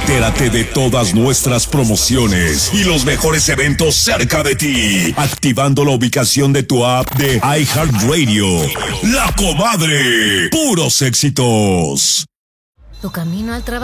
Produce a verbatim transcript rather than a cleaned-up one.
Entérate de todas nuestras promociones y los mejores eventos cerca de ti, activando la ubicación de tu app de iHeartRadio. La Comadre. Puros éxitos. Tu camino al trabajo.